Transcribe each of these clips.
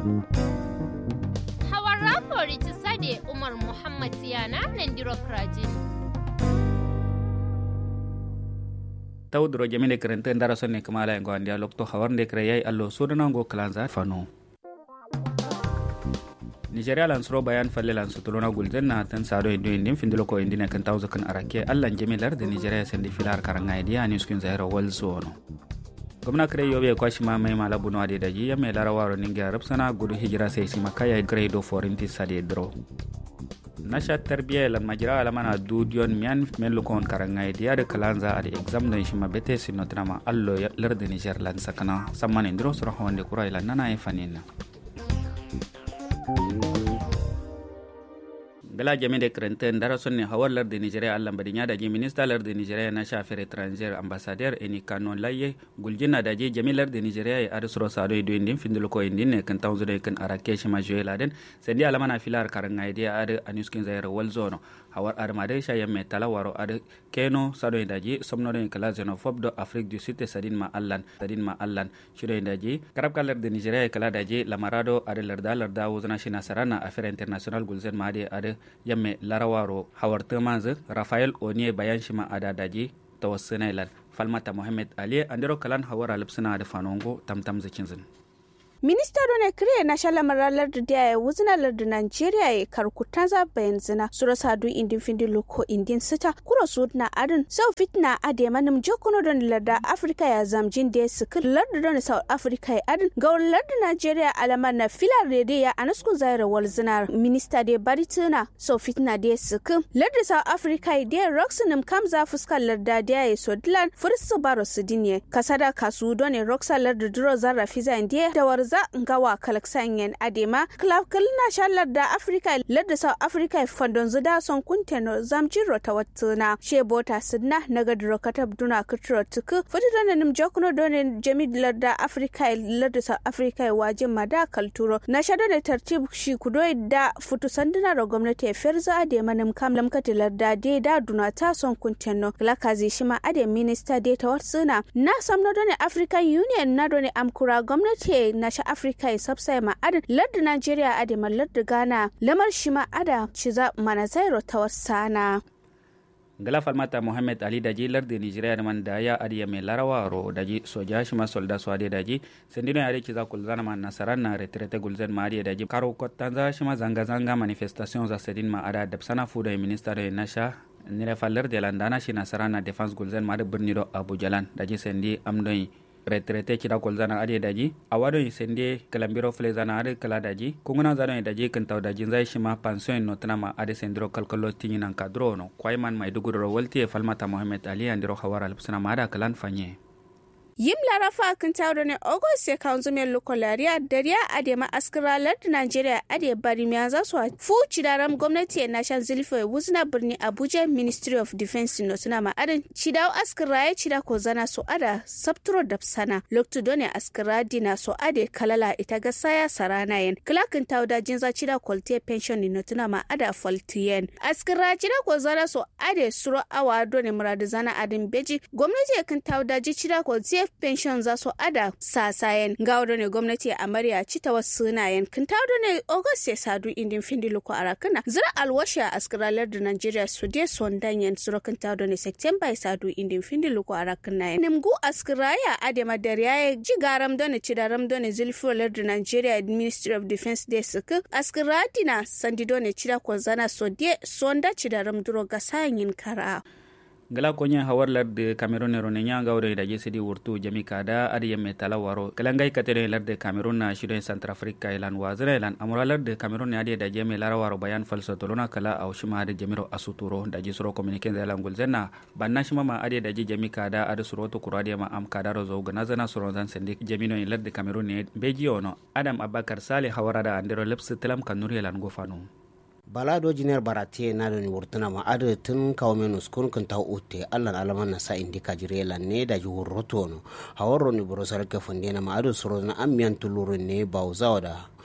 Hawar rafori ta sade Umar Muhammad Tiyana Nandiro Krajin. Tawdro jamine krente ndara sonne kamala en gondia lokto hawarnde kreyay allo sodana go klanza fano. Nigeria lan suro bayan falle lan sutulona guldenna tan sado indo indim findilo ko indine kan tawzo kan arake allan jamilar de Nigeria sendi filar karanga idia ni skin zairo walzono. Gwamna kare yobe kwashi ma mai malabu no ade daji ya mai larawaro ninge arab sana gudu hijira sai si makaya grade forinti sade dro. Nasha tarbiya lan majira alamana dudion mian melu kon karanga idia de kalanza ade exam no shima bete sinotrama allo lerde Niger lan sakana samman indro sura honde kura ila nana e fanina. Gala jami de krenten ndara sonne hawar larde Nigeria Allah badinya da je minister larde Nigeria na shafere étranger ambassadeur eni kanon laye guljina da je jami larde Nigeria ya arsuro sado do indin findul ko indin ne kan tawzo de kan arakesh ma joela den sendi alama na filar karanga ide ade anuskin zaire walzono hawar armade sha yamme talawaro ade keno sado daji somno de kala xenophobe do Afrique du Sud sadin ma allan shiro daji karab kalar de Nigeria kala daji lamarado ade larda wuzna shina sarana affaire international gulzen ma ade yamme larawaro hawarta manzu Rafael Onye bayan shima adadaji tawassunailan falmata Mohammed Ali andiro kalan hawara lipsina da fanongo tamtam zakinzin. Minista done kire na shalamarar lardu da ya wuzina lardu Nigeria ya karkutan za bayan zina sura sadu indin findi loko indin sita kuro su na adin sau fitna ade manim jokuno don larda Afrika ya zamjin da ya sikir lardu don South Africa ya adin ga lardu Nigeria alamar na filar rede ya anaskun zaira wal zinar minista da bari tuna sau fitna da ya sikir lardu South Africa ya da roxanim kam za fuskar larda da ya so dilan fursu baro su dinye kasada kasu don roxa lardu duro zarra fiza indiya da war za ngawa kalaksanyen adema klafkal na shallar da Afrika ladda South Africa fandon zuda son kunteno zamjiro ta wattuna shebota sidna naga drokatab duna kutro tuku fudana nim jokno don jamid ladda Afrika ladda South Africa wajin mada kalturo na shado da tartib shi kudo da futu sanduna da gwamnati ferza adema nim kam lamkati ladda de da duna ta son kunteno lakazi shima ade minister de ta watsuna na samno don African Union na don amkura gwamnati na Afrika ya sabsai ma'adin lardin Nigeria adima lardin Ghana lamar shi ma'ada ci za mana zairo ta wasana. Gala falmata Mohammed Ali daji lardin Nigeria da man da ya adiya mai larawaro daji soja shi ma solda su ade daji sendino ya reki za kulzana ma nasaran na retrete gulzen ma adiya daji karo kotanza shi ma zanga manifestation za sedin ma ada dabsana fuda minister da nasha nire fallar de landana shi nasaran na defense gulzen ma da birni do Abuja daji sendi amdoi retraité kida kolzana ade daji awado sende kalambiro flezana ade kala daji kunguna zano daji kan taw daji zai shima pension notana ma ade sendro kalkalo tingi nan kadro no kwaiman mai duguro walti falmata Mohammed Ali andiro hawara alpsana ma ada kalan fanye yim larafa kan tawdo ne August ya kanzu me lokolaria dariya adema askaralar da Nigeria ade bari miya za su fu cidaram gwamnati na shan zilfa wuzna birni Abuja Ministry of Defense no tuna ma adin cidaw askaraye cida ko zana so ada sabturo dapsana loktu done askara dina so ade kalala ita ga saya sarana yen klakin tawda jinza cida kolte pension no tuna ma ada faltiyen askara cida ko zana so ade suro awa done muradu zana adin beji gwamnati kan tawda ji cida ko pension za su ada sasayen gawdo ne gwamnati a Amarya ci ta wasu sunayen kin tawdo ne August ya sadu indin findi luko arakana zira alwasha askaralar da Nigeria su de sondanyen suro kin tawdo ne September ya sadu indin findi luko arakana nimgu askaraya adema dariya ji garam done ci daram done zulfular da Nigeria Ministry of Defense de suka askaradina sandido ne ci da ko zana so de sonda ci daram duro gasayin kara gala konya hawar larde Cameroon ronenya gawre da jesidi wurtu jami kada adi yemme talawaro kalangai katere larde Cameroon na shido Centrafrica ilan wazira ilan amura larde Cameroon adi da jemi larawaro bayan falso tolona kala au shima adi jamiro asuturo da jisuro communique da ilan gulzena banna shima ma adi da jemi kada adi suroto kuradi ma am kada rozo ganazana suronzan sendi jamino in larde Cameroon ne begiono Adam Abakar Saleh hawara da andero lips telam kanuri ilan gofano bala do jiner barate na do ni wurtuna ma adu tun kawo menus kun kun taw utte allan alaman na sa indika jirela ne da ji wurroto no hawaro ni boro sarka funde na ma adu suro na amiyan tuluru ne bawzawda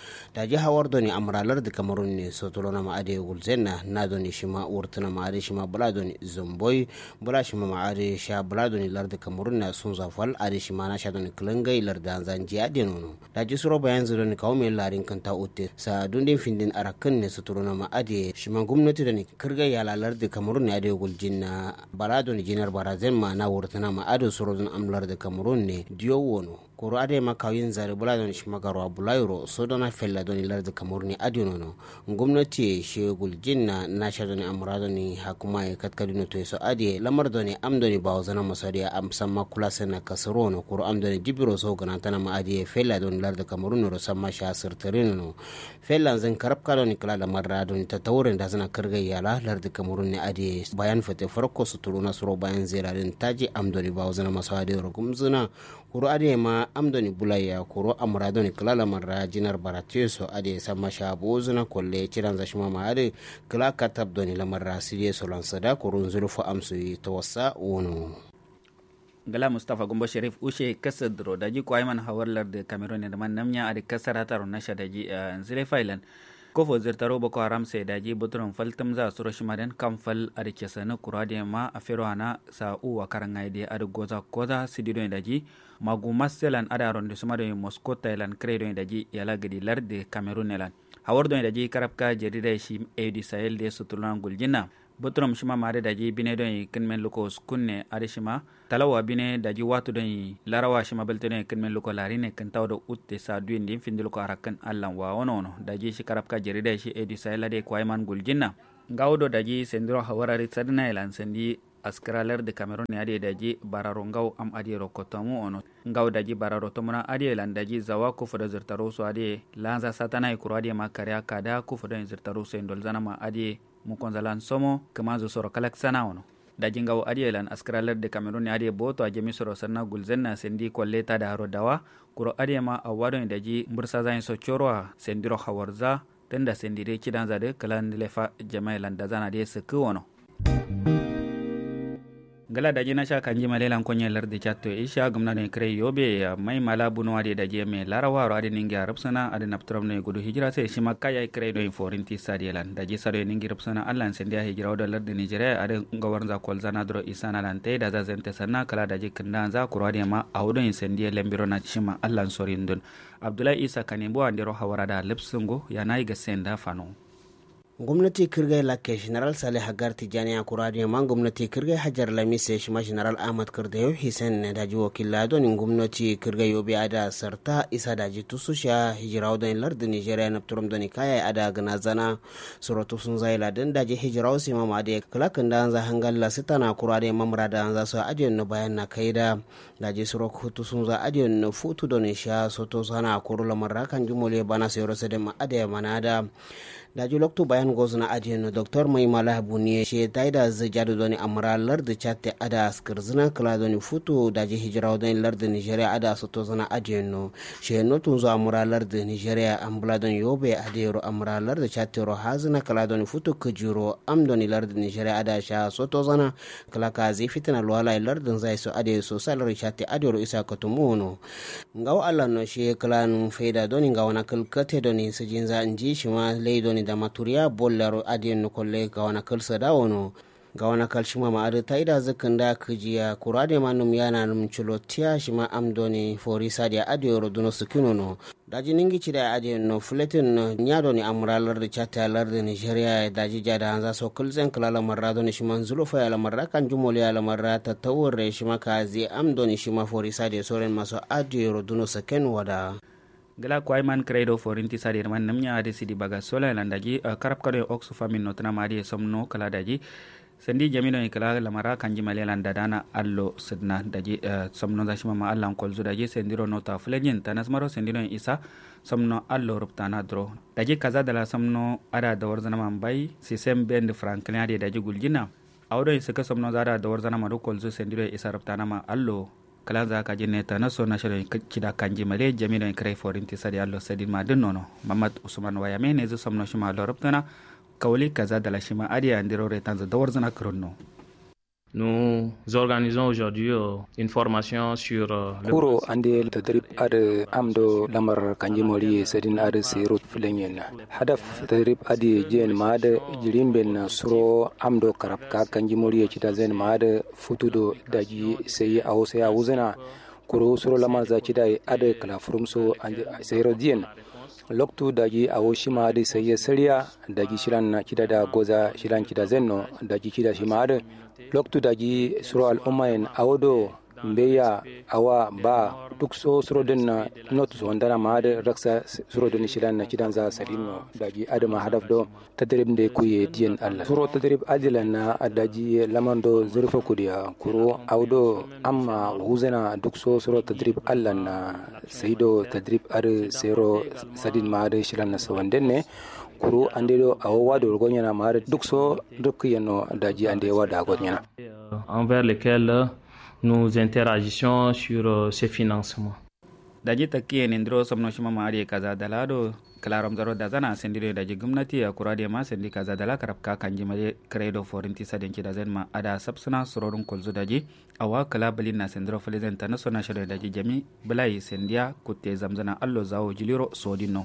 da ji hawar doni amralar da kamarun ne sotolona ma ade gulzenna na doni shima urtuna ma ade shima bula doni zomboy bula shima ma ade sha bula doni lar da kamarun na sun zafal ade shima na sha doni kilangai lar da zanji ade nono da ji suro bayan zu doni kawo mai larin kanta utte sa dundin findin arakan ne sotolona ma ade shima gwamnati doni kirgai yala lar da kamarun ne ade guljinna bala doni jinar barazen ma na urtuna ma ade suro don amlar da kamarun ne diyo wono koro ade makawin zare bula don shi magarwa bulayro so dona fella don larda kamurni adino no gwamnati shegul jinna na sha don amrado ni hakuma ya katkadino to so ade lamar don amdoni bawzana masariya amsamma kula sana kasaro no koro amdoni dibiro so ganantana ma ade fella don larda kamurni ro samma sha sirtarino no fella zan karabka don kala lamar radon ta taurin da zana kargai yala larda kamurni ade bayan fate farko su turuna suro bayan zirarin taji amdoni bawzana masariya ro gumzuna koro ade ma amdoni bulaya koro amradoni kala marra jinar barateso ade sama shabozuna kolle ciran zashima ma ade kala katab doni lamarra siriye solon sada koro zulfu amsu tawassa wono gala mustafa gombo sharif ushe kasadro daji ko ayman hawarlar de cameroon da man namnya ade kasarata ron nasha daji zile failan ko fo zirtaro boko haram sai daji butron faltam za suro shimaden kamfal ade kesana kurade ma afero ana sa uwa karangaide ade goza koza sidido daji magu maselan ada ronde sumado Moscow Thailand credo daji yala gadi larde Cameroon nelan hawardo daji karabka jerida shi edi sahel de sutulan guljina botrom shima mare daji bine don kinmen loko kunne ade shima talawa bine daji watu don larawa shima belte don kinmen loko larine kan tawdo utte sa duin din findil ko arakan allan wa wono daji shi karabka jerida shi edi sahel de kwayman guljina gawdo daji sendro hawarari sadna elan sendi askaralar de Cameroon ne ade daji bararo ngaw am ade rokotamu ono ngaw daji bararo tomuna ade lan daji zawa ko foda zirtaro so ade lanza satana e kuro ade makaria kada ko foda zirtaro so endol zanama ade mu konzalan somo kamazo soro kalaksana ono daji ngaw ade lan askaralar de Cameroon ne ade boto aje misoro sanna gulzenna sendi kolleta da haro dawa kuro ade ma awado daji mbursa zain so chorwa sendiro hawarza tenda sendire kidanza de kalan lefa jamailan dazana de sekku ono gala daji na sha kanji malelan konye larde chatto isha gumna ne kre yobe mai mala bunu ade daji me larawa ro ade ningi arabsana ade naptram ne gudu hijra se shima kaya kre do forinti sadielan daji sare ningi arabsana allan sendia hijra do larde nigeria ade ngawarza kolzana dro isana lante da zazente sanna kala daji kindanza kuro ade ma awdo sendia lembiro na shima allan sorindun abdullahi isa kanimbo andero hawarada lepsungo yanai ga senda fano gwamnati kirgai lakke general salih hagar tijani a kuradi man gwamnati kirgai hajar lamise shi ma general ahmad kirdayo hisen ne daji wakila don gwamnati kirgai yobe ada sarta isa daji tususha hijirawo don larda nigeria na turum don kaya ada gana zana suratu sun zai ladin daji hijirawo si mama ade klakin da za hangalla sitana kuradi mamra da za su adiyon no bayan na kaida daji surokutu sun za adiyon no futu don sha soto sana kurula marrakan jumole bana sayro sedem ade manada daji lokto bayan gozuna ajin Dr. Maimala Buniye she taida zajadu doni amralar da chatte ada skirzina kala doni futu daji hijra doni larda Nigeria ada soto zana ajin she notun zo amralar da Nigeria ambula doni yobe adero amralar da chatte ro hazina kala doni futu kujuro am doni larda Nigeria ada sha soto zana kala ka zi fitina lwala larda zai so ade so salary chatte adero isa katumuno ngaw Allah no she kala faida doni ngawana kalkate doni sujinza inji shima lay doni da maturiya bollaro adiyan kolle gawana kalsa dawono gawana kalshima ma adu taida zakanda kujiya kurade manum yana num chulotia shima amdoni forisa dia adiyo duno sukinono daji ningi chida adiyo no fletin nyado ni amralar da chata lar da Nigeria daji jada hanza so kulzen kala marrado ni shima nzulo fa ala marra kan jumoli ala marra ta tawre shima kazi amdoni shima forisa dia soren maso adiyo duno sukin wada gala ko ayman credo forinti sadir man namnya ade sidi baga sola landaji karab kado oxu famin notna mari somno kala daji sendi jamino kala lamara kanji malelan dadana allo sidna daji somno dashima ma allan kolzu daji sendiro nota flejen tanasmaro sendiro isa somno allo ruptana dro daji kaza dala somno ada da warzana mambai sistem bend franklin ade daji guljina awdo isaka somno zada da warzana maru kolzu sendiro isa ruptana ma allo kala za ka jinne ta naso na shirin kida kanji male jami'in krai forinti sadi allo sadin ma dinnono mamad usman waya mene zu somno shima lo rubtana kawli kaza dala shima adiya ndiro retan za dawar zana kronno Nous organisons aujourd'hui une formation sur Kuro ande tadrib ad amdo lamar kanjimori sedin ad sirut flenyen. Hadaf tadrib adi jen maad jirimben suro amdo karabka kanjimori chita zen maad futudo daji sey awse awuzena kuro suro lamar za chida ad kala furumso ande seyro dien. Loktu daji awoshima adi sey seriya daji shilan chida da goza shilan chida zenno daji chida shimad loktu daji suro al umayen awodo mbeya awa ba duk so suro den not so ndana maade raksa suro den shilan na kidan za salino daji adama hadaf do tadrib de kuye dien Allah suro tadrib adilan na daji lamando zurfa kudiya kuro awdo amma wuzena duk so suro tadrib Allah na saido tadrib ar sero sadin maade shilan na sawandenne kuru ande do awa do gonyana maade duk so duk yano daji ande wada gonyana envers lesquels nous interagissions sur ces financements. Daji takiye nindro somno shima maari kaza dalado klaram zaro dazana sendire daji gumnati a kurade ma sendi kaza dala karabka kanji mare credo forinti sadenki dazen ma ada sabsuna surorun kolzu daji awa kala balin na sendro falizen tanasona shado daji jami bulai sendia kutte zamzana allo zawo jiliro sodino.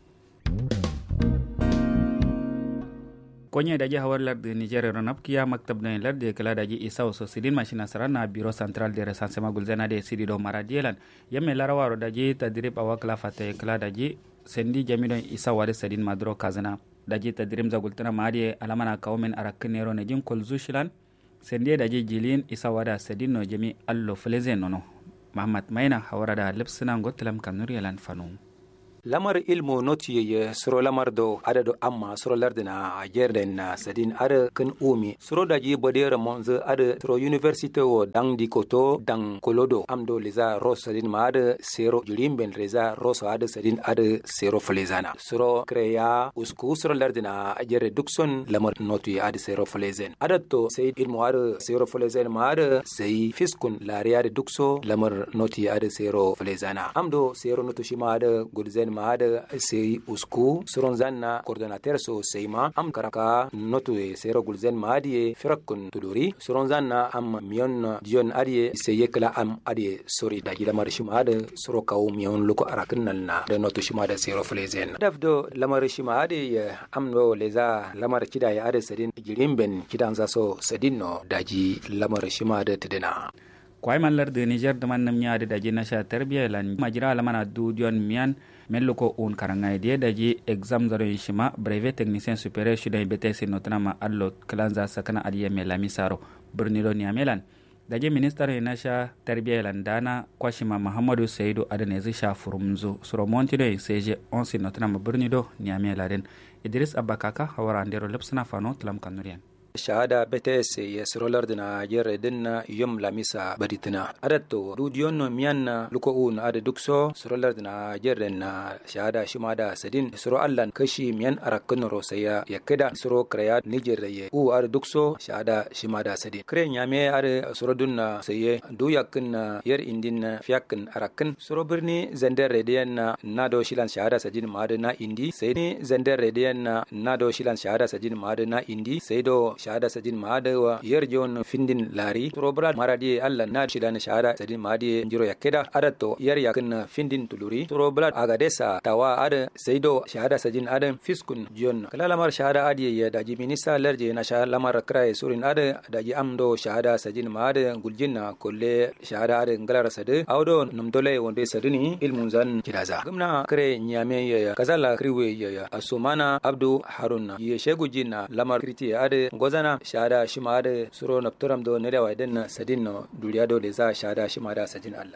Konye daji hawar lardi Nigeria ronapkiya maktab na lardi kala daji isa so sidin machina sarana biro central de recensement gulzana de sidido maradielan yemme larawaro daji tadrib awakla fate kala daji sendi jamido isa wade sidin madro kazana daji tadrim zagultana mari alamana kawmen arakinero ne jin kolzushilan sendi daji jilin isa wada sidin no jami allo flezen nono Muhammad Maina hawara da lipsina ngotlam kanuriyalan fanu lamar ilmu notiye suro lamar do adado amma suro lardina jerden na sadin ada kan umi suro daji bodere monze ada suro university wo dang dikoto dang kolodo amdo liza ros sadin ma ada sero julimben reza ros ada sadin ada sero flezana suro kreya usku suro lardina jere dukson lamar notiye ada sero flezen ada to say ilmu ada sero flezen ma ada say fiskun lariya de dukso lamar notiye ada sero flezana amdo sero notushima ada gulzen maada sei usku suron zanna coordinateur so seima am karaka notu sero gulzen maadi firakun tuduri suron zanna am mion dion adi seye kala am adi sori da gila marshimada suro kaw mion luko arakin nalna da notu shimada sero flezen dafdo lamar shimade am no leza lamar kida ya ade sadin girimben kidan za so sadinno daji lamar shimada tidina kwai mallar de Niger de man namnya de daji nasha tarbiya lan majira lamana du dion mian mello ko un karangay de daji exam zaro shima brevet technicien supérieur shudai BTC notama allo klanza sakana adiye melami saro burnilo niamelan daji minister nasha tarbiya lan dana kwashima Muhammadu Saidu adanezi sha furumzu suro montido seje 11 notama burnido niameladen Idris Abakaka hawara ndero lepsna fano tlam kanurian shahada BTS yesrolar dina jere dinna yom lamisa baditna adatto dudion mian luko un ada dukso srolar dina jere na shahada shimada sadin sro allan kashi mian arakun rosaya yakeda sro kraya niger ye u ada dukso shahada shimada sadin kre nyame ada sro dunna saye du yakun yer indin fiakun arakun sro birni zender redian nado shilan shahada sadin madana indi sayni zender redian nado shilan shahada sadin madana indi saydo shahada sajin maada wa yerjon findin lari probra maradi alla na shidan shahada sajin maadi jiro yakeda adato yer yakin findin tuluri probra agadesa tawa ada saido shahada sajin adam fiskun jon kala lamar shahada adi ya daji minista larje na shahada lamar krai surin ada daji amdo shahada sajin maada guljinna kolle shahada ada ngalar sade awdo numdole wonde sadini ilmun zan kidaza gumna kare nyame ya kazala kriwe ya asumana abdu harun ye shegujina lamar kriti ada gozana shahada shimada suro napturam do nere waiden sadin no duriya do le za shahada shimada sajin Allah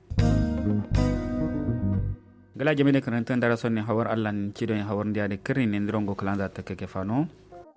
gala jami'ne karantan dara sonne hawar Allah kidon hawar ndiya de kirin ne ndrongo kalanza take fano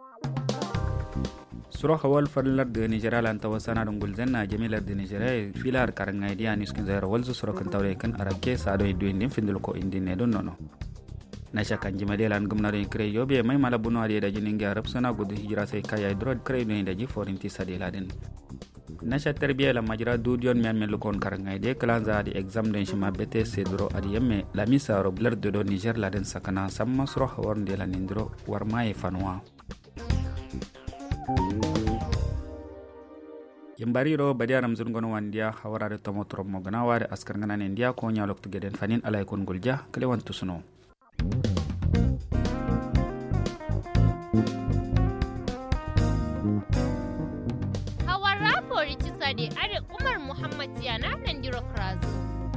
suro hawal fallar de Nigeria lan tawasana don gulzanna jami'lar de Nigeria filar karanga dia niskin zayar walzu suro kan tawre kan arake sado idu indin findul ko indin ne don nono na shakan jimade lan gumna do kre yobe mai mala bunu ade da jinin ga rabsana gudu hijira sai kaya drod kre do da ji forinti sadela den na sha tarbiya la majra dudion men mel kon karanga de klanza di exam den shima BTC dro adi yemme la misa ro blur do Niger la den sakana samma sro hawar de la nindro war mai fanwa yimbariro badiaram zurgono wandia hawara de tomo trom mogana wa de askar ngana ne ndia ko nyalok tugeden fanin alay kon gulja kale wantu suno